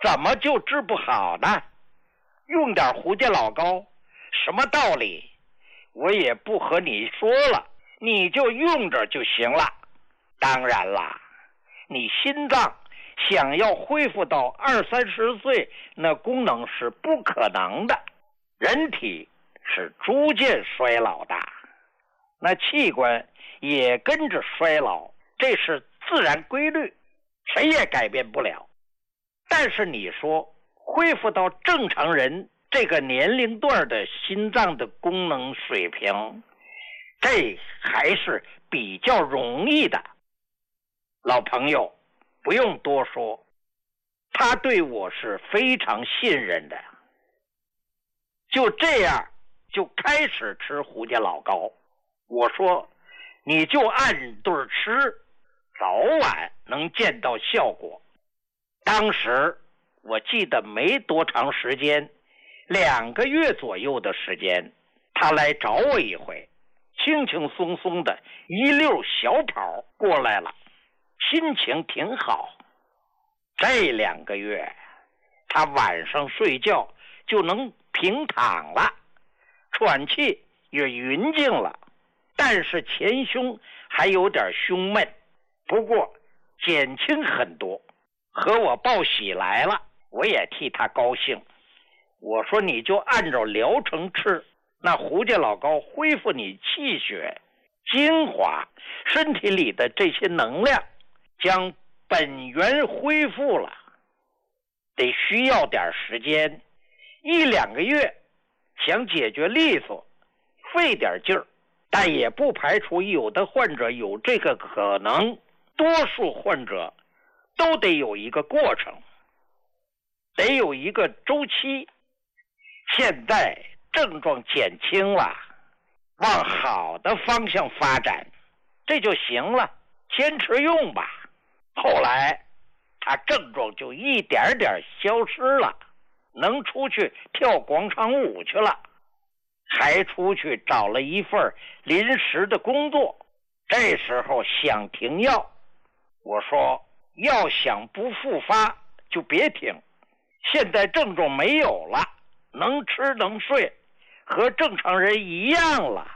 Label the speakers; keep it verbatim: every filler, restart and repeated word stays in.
Speaker 1: 怎么就治不好呢？用点胡家老膏，什么道理？我也不和你说了，你就用着就行了。当然啦，你心脏想要恢复到二三十岁，那功能是不可能的。人体是逐渐衰老的，那器官也跟着衰老，这是自然规律，谁也改变不了。但是你说恢复到正常人这个年龄段的心脏的功能水平，这还是比较容易的。老朋友不用多说，他对我是非常信任的。就这样就开始吃胡家老膏。我说你就按对吃，早晚能见到效果。当时我记得没多长时间，两个月左右的时间，他来找我一回，轻轻松松的一溜小跑过来了，心情挺好。这两个月他晚上睡觉就能平躺了，喘气也匀净了，但是前胸还有点胸闷，不过减轻很多，和我报喜来了，我也替他高兴。我说你就按照疗程吃，那胡家老膏恢复你气血精华，身体里的这些能量将本源恢复了，得需要点时间，一两个月，想解决利索，费点劲儿，但也不排除有的患者有这个可能，多数患者都得有一个过程，得有一个周期。现在症状减轻了，往好的方向发展，这就行了，坚持用吧。后来他症状就一点点消失了，能出去跳广场舞去了，还出去找了一份临时的工作。这时候想停药，我说要想不复发就别停，现在症状没有了，能吃能睡，和正常人一样了。